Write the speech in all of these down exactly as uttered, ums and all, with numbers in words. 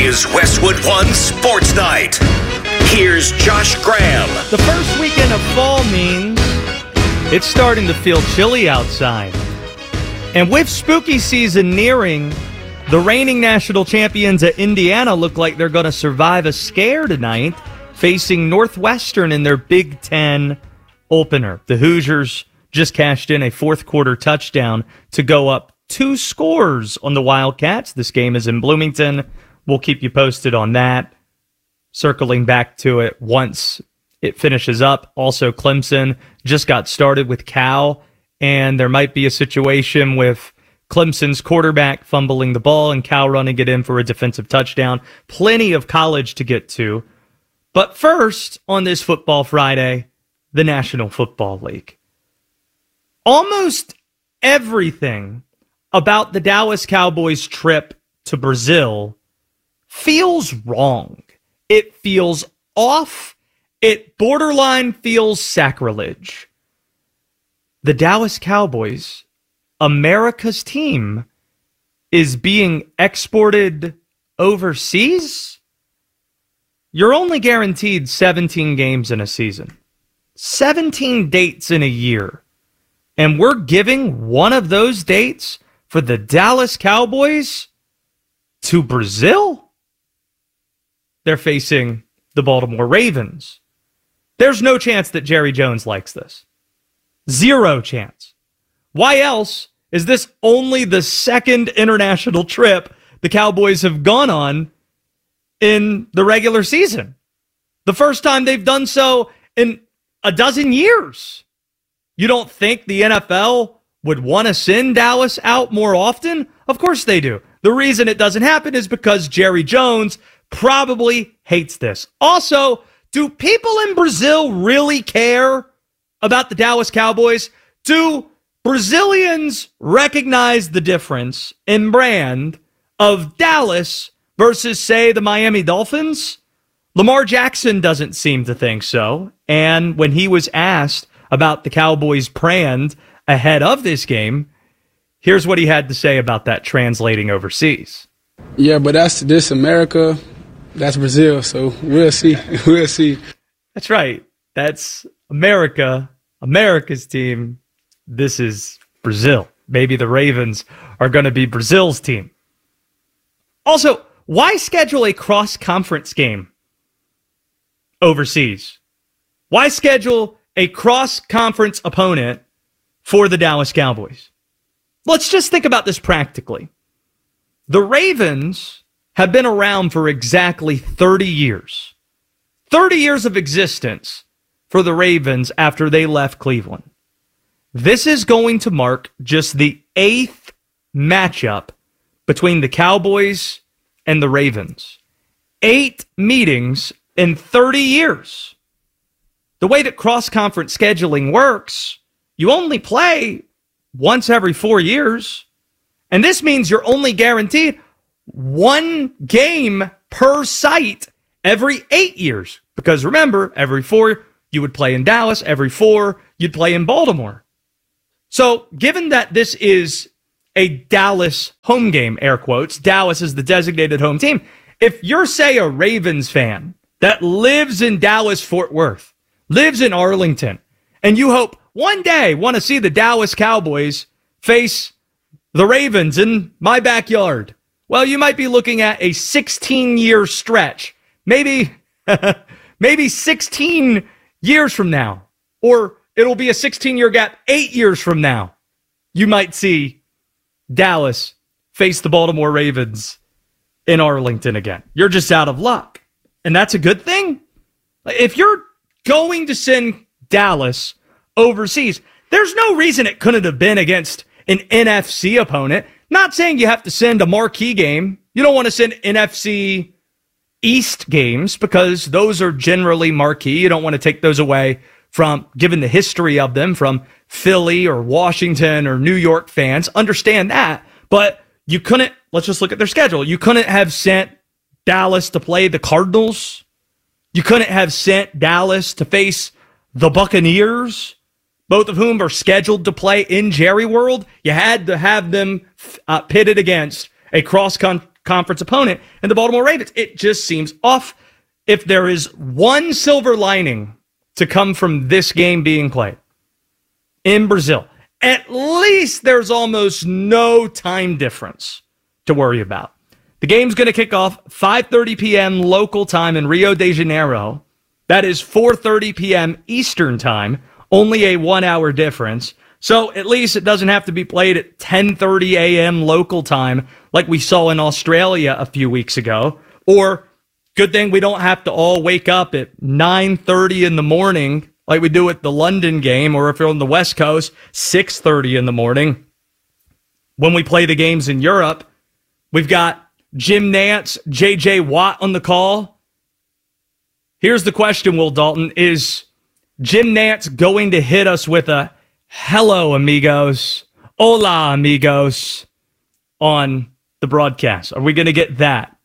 is Westwood One Sports Night. Here's Josh Graham. The first weekend of fall means it's starting to feel chilly outside. And with spooky season nearing, the reigning national champions at Indiana look like they're going to survive a scare tonight, facing Northwestern in their Big Ten opener. The Hoosiers just cashed in a fourth quarter touchdown to go up two scores on the Wildcats. This game is in Bloomington. We'll keep you posted on that. Circling back to it once it finishes up. Also, Clemson just got started with Cal, and there might be a situation with Clemson's quarterback fumbling the ball and Cal running it in for a defensive touchdown. Plenty of college to get to. But first, on this Football Friday, the National Football League. Almost everything about the Dallas Cowboys trip to Brazil feels wrong. It feels off. It borderline feels sacrilege. The Dallas Cowboys, America's team, is being exported overseas? You're only guaranteed seventeen games in a season. seventeen dates in a year. And we're giving one of those dates for the Dallas Cowboys to Brazil? They're facing the Baltimore Ravens. There's no chance that Jerry Jones likes this. Zero chance. Why else is this only the second international trip the Cowboys have gone on in the regular season? The first time they've done so in a dozen years. You don't think the N F L would want to send Dallas out more often? Of course they do. The reason it doesn't happen is because Jerry Jones probably hates this. Also, do people in Brazil really care about the Dallas Cowboys? Do Brazilians recognize the difference in brand of Dallas versus, say, the Miami Dolphins? Lamar Jackson doesn't seem to think so. And when he was asked about the Cowboys' brand ahead of this game, here's what he had to say about that translating overseas. Yeah, but that's this America, that's Brazil, so we'll see. We'll see. That's right. That's America, America's team. This is Brazil. Maybe the Ravens are going to be Brazil's team. Also, why schedule a cross-conference game overseas? Why schedule a cross-conference opponent for the Dallas Cowboys? Let's just think about this practically. The Ravens have been around for exactly thirty years. thirty years of existence for the Ravens after they left Cleveland. This is going to mark just the eighth matchup between the Cowboys and the Ravens. Eight meetings in thirty years. The way that cross-conference scheduling works, you only play once every four years. And this means you're only guaranteed one game per site every eight years. Because remember, every four you would play in Dallas, every four you'd play in Baltimore. So given that this is a Dallas home game, air quotes, Dallas is the designated home team. If you're, say, a Ravens fan that lives in Dallas-Fort Worth, lives in Arlington, and you hope one day want to see the Dallas Cowboys face the Ravens in my backyard, well, you might be looking at a sixteen-year stretch. Maybe, maybe sixteen years from now. Or it'll be a sixteen-year gap eight years from now. You might see Dallas face the Baltimore Ravens in Arlington again. You're just out of luck. And that's a good thing. If you're going to send Dallas overseas, there's no reason it couldn't have been against an N F C opponent. Not saying you have to send a marquee game. You don't want to send N F C East games because those are generally marquee. You don't want to take those away from, given the history of them, from Philly or Washington or New York fans. Understand that. But you couldn't, let's just look at their schedule. You couldn't have sent Dallas to play the Cardinals. You couldn't have sent Dallas to face the Buccaneers, both of whom are scheduled to play in Jerry World. You had to have them uh, pitted against a cross-con- conference opponent in the Baltimore Ravens. It just seems off. If there is one silver lining to come from this game being played in Brazil, at least there's almost no time difference to worry about. The game's going to kick off five thirty p.m. local time in Rio de Janeiro. That is four thirty p.m. Eastern time, only a one-hour difference. So at least it doesn't have to be played at ten thirty a.m. local time like we saw in Australia a few weeks ago. Or, good thing we don't have to all wake up at nine thirty in the morning like we do at the London game, or if you're on the West Coast, six thirty in the morning. When we play the games in Europe, we've got Jim Nantz, J J Watt on the call. Here's the question, Will Dalton. Is Jim Nantz going to hit us with a hello, amigos, hola, amigos, on the broadcast? Are we going to get that?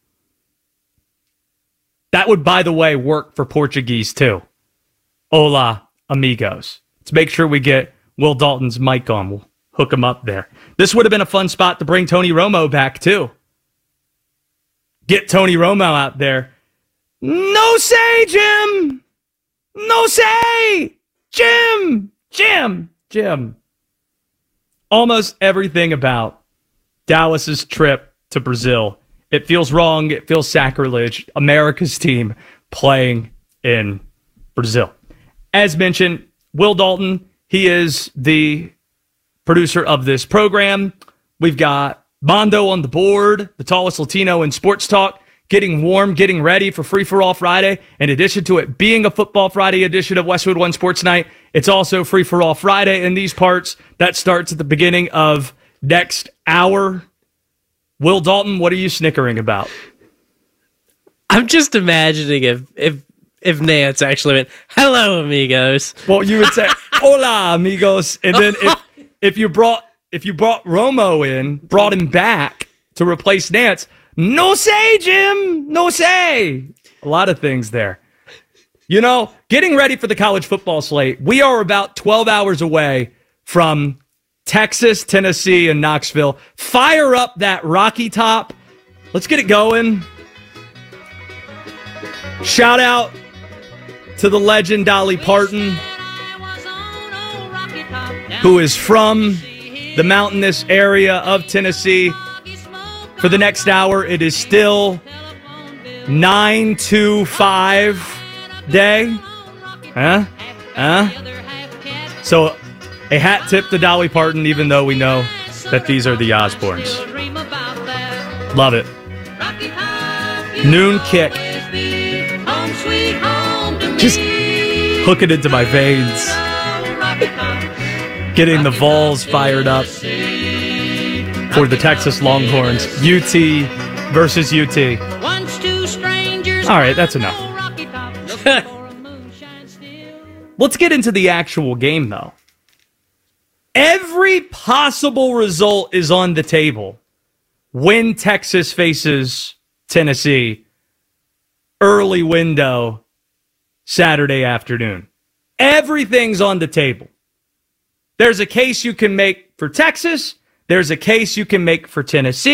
That would, by the way, work for Portuguese, too. Hola, amigos. Let's make sure we get Will Dalton's mic on. We'll hook him up there. This would have been a fun spot to bring Tony Romo back, too. Get Tony Romo out there. No say, Jim! No say! Jim! Jim! Jim. Almost everything about Dallas's trip to Brazil. It feels wrong. It feels sacrilege. America's team playing in Brazil. As mentioned, Will Dalton, he is the producer of this program. We've got Mondo on the board, the tallest Latino in sports talk, getting warm, getting ready for Free For All Friday. In addition to it being a Football Friday edition of Westwood One Sports Night, it's also Free For All Friday in these parts. That starts at the beginning of next hour. Will Dalton, what are you snickering about? I'm just imagining if if if Nance actually went, hello, amigos. Well, you would say, hola, amigos. And then if, if you brought if you brought Romo in, brought him back to replace Nance, no say, Jim, no say. A lot of things there. You know, getting ready for the college football slate, we are about twelve hours away from Texas, Tennessee, and Knoxville. Fire up that Rocky Top. Let's get it going. Shout out to the legend Dolly Parton, who is from the mountainous area of Tennessee. For the next hour, it is still nine two five day. Huh? Huh? So, a hat tip to Dolly Parton, even though we know that these are the Osbournes. Love it. Noon kick. Just hook it into my veins. Getting the Vols fired up for the Texas Longhorns. U T versus U T. All right, that's enough. Let's get into the actual game, though. Every possible result is on the table when Texas faces Tennessee. Early window, Saturday afternoon. Everything's on the table. There's a case you can make for Texas. There's a case you can make for Tennessee.